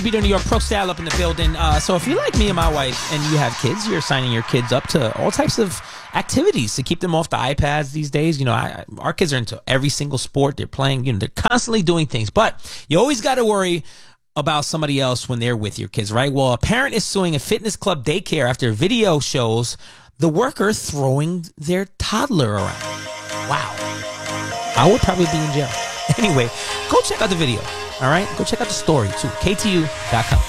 Beater New York Pro Style up in the building. So if you're like me and my wife and you have kids, you're signing your kids up to all types of activities to keep them off the iPads these days. You know, our kids are into every single sport. They're playing, you know, they're constantly doing things. But you always got to worry about somebody else when they're with your kids, right? Well, a parent is suing a fitness club daycare after a video shows the worker throwing their toddler around. Wow. I would probably be in jail. Anyway, go check out the video. All right? Go check out the story too. KTU.com.